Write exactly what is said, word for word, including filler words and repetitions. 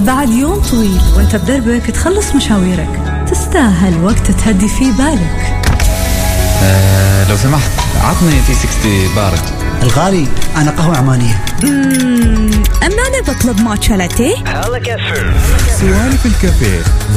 بعد يوم طويل وانت بدربك تخلص مشاويرك، تستاهل وقت تهدي فيه بالك. أه لو سمحت عطني تي ستين بارد. الغالي أنا قهوة عمانية. أمم أما أنا بطلب ماتشا لاتيه. سوالف الكافيه